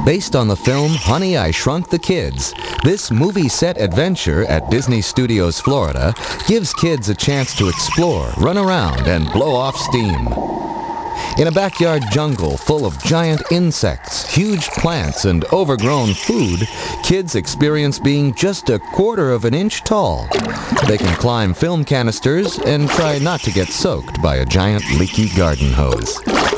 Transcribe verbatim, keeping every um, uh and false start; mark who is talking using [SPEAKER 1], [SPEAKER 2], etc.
[SPEAKER 1] Based on the film Honey, I Shrunk the Kids, this movie-set adventure at Disney Studios Florida gives kids a chance to explore, run around, and blow off steam. In a backyard jungle full of giant insects, huge plants, and overgrown food, kids experience being just a quarter of an inch tall. They can climb film canisters and try not to get soaked by a giant leaky garden hose.